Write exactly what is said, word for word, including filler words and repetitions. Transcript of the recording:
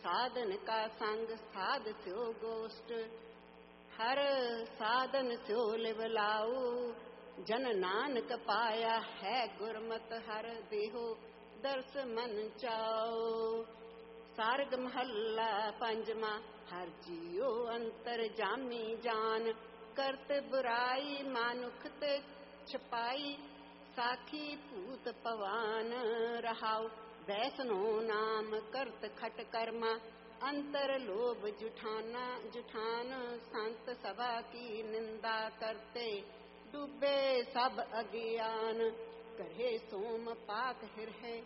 साधन का संग साध स्यो गोष्ठ, हर साधन स्यो लिव लाऊ। जन नानक पाया है गुरमत, हर देहो दर्श मन चाओ। सारग महला पंजमा, हर जियो अंतर जामी जान। करत बुराई मानुख ते छपाई, साखी भूत पवान रहाओ। वैष्णो नाम करत खट कर्मा, अंतर लोभ जुठाना जुठान। संत सभा की निंदा करते, डूबे सब अज्ञान। करे सोम पाक हिरहे